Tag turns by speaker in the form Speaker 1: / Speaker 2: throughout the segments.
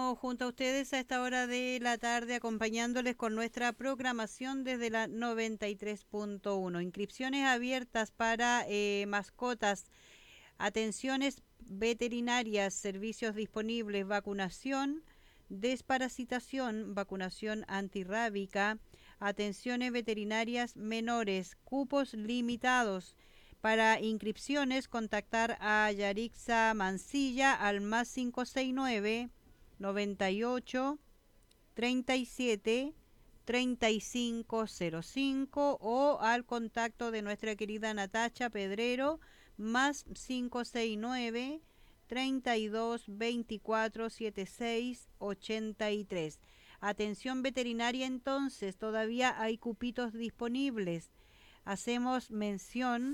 Speaker 1: Estamos junto a ustedes a esta hora de la tarde acompañándoles con nuestra programación desde la 93.1. Inscripciones abiertas para mascotas, atenciones veterinarias, servicios disponibles, vacunación, desparasitación, vacunación antirrábica, atenciones veterinarias menores, cupos limitados. Para inscripciones, contactar a Yarixa Mancilla al más 569 98 37 3505 o al contacto de nuestra querida Natacha Pedrero más 569 32 24 76 83. Atención veterinaria, entonces, todavía hay cupitos disponibles. Hacemos mención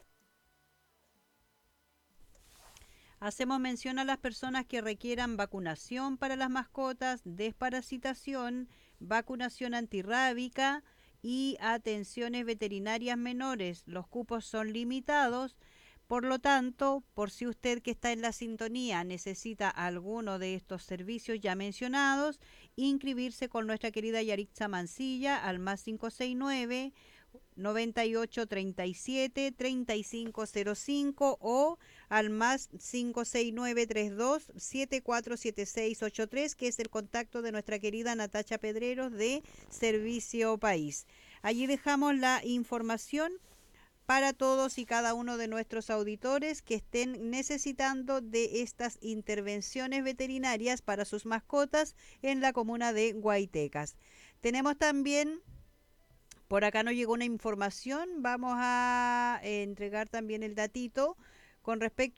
Speaker 1: a las personas que requieran vacunación para las mascotas, desparasitación, vacunación antirrábica y atenciones veterinarias menores. Los cupos son limitados, por lo tanto, por si usted que está en la sintonía necesita alguno de estos servicios ya mencionados, inscribirse con nuestra querida Yarixa Mancilla al más 569 98 37 3505 o al más 569 32 74 7683, que es el contacto de nuestra querida Natacha Pedreros de Servicio País. Allí dejamos la información para todos y cada uno de nuestros auditores que estén necesitando de estas intervenciones veterinarias para sus mascotas en la comuna de Guaitecas. Tenemos también, por acá nos llegó una información, vamos a entregar también el datito con respecto